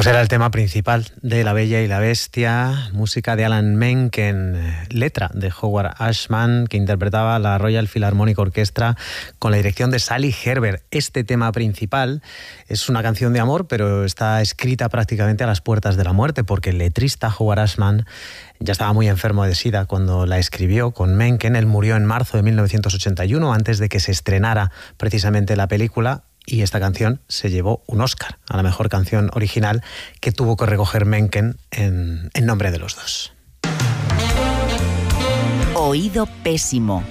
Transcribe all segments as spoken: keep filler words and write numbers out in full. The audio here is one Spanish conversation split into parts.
Pues era el tema principal de La Bella y la Bestia, música de Alan Menken, letra de Howard Ashman, que interpretaba la Royal Philharmonic Orchestra con la dirección de Sally Herbert. Este tema principal es una canción de amor, pero está escrita prácticamente a las puertas de la muerte, porque el letrista Howard Ashman ya estaba muy enfermo de sida cuando la escribió con Menken. Él murió en marzo de mil novecientos ochenta y uno, antes de que se estrenara precisamente la película. Y esta canción se llevó un Oscar a la mejor canción original, que tuvo que recoger Menken en, en nombre de los dos. Oído pésimo.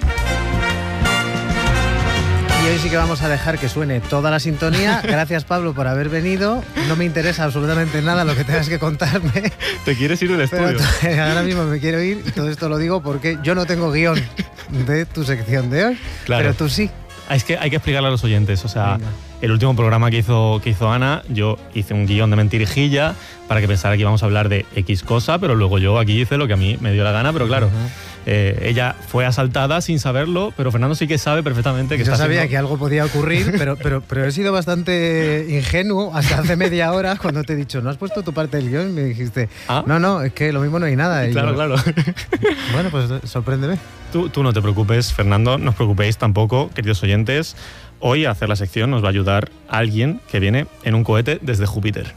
Y hoy sí que vamos a dejar que suene toda la sintonía. Gracias, Pablo, por haber venido. No me interesa absolutamente nada lo que tengas que contarme. ¿Te quieres ir del estudio? Pero ahora mismo me quiero ir, y todo esto lo digo porque yo no tengo guión de tu sección de hoy, claro. Pero tú sí. Es que hay que explicarle a los oyentes, o sea, Venga. El último programa que hizo, que hizo Ana, yo hice un guión de mentirijilla para que pensara que íbamos a hablar de X cosa, pero luego yo aquí hice lo que a mí me dio la gana, pero claro, uh-huh. eh, ella fue asaltada sin saberlo, pero Fernando sí que sabe perfectamente que yo está sabía haciendo... que algo podía ocurrir, pero, pero, pero he sido bastante ingenuo hasta hace media hora cuando te he dicho, ¿no has puesto tu parte del guión? Y me dijiste, ¿ah? no, no, es que lo mismo no hay nada. Y claro, yo, claro. Bueno, pues sorpréndeme. Tú, tú no te preocupes, Fernando, no os preocupéis tampoco, queridos oyentes. Hoy a hacer la sección nos va a ayudar alguien que viene en un cohete desde Júpiter.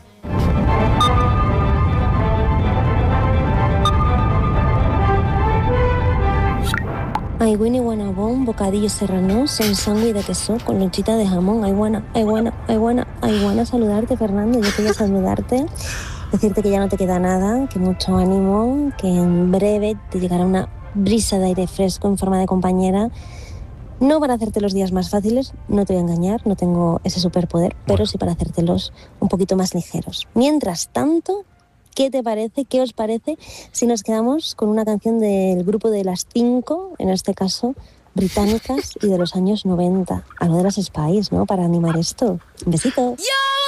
Ay, Winnie Guanabón, bocadillo serrano, son sándwich de queso con lonchita de jamón. Ay, guana, ay, guana, ay, guana, ay, guana, saludarte, Fernando. Yo quería saludarte, decirte que ya no te queda nada, que mucho ánimo, que en breve te llegará una brisa de aire fresco en forma de compañera. No para hacerte los días más fáciles, no te voy a engañar, no tengo ese superpoder, pero bueno, sí para hacértelos un poquito más ligeros. Mientras tanto, ¿qué te parece, qué os parece si nos quedamos con una canción del grupo de las cinco, en este caso, británicas y de los años noventa? Algo de las Spice, ¿no? Para animar esto. Un besito. ¡Yo!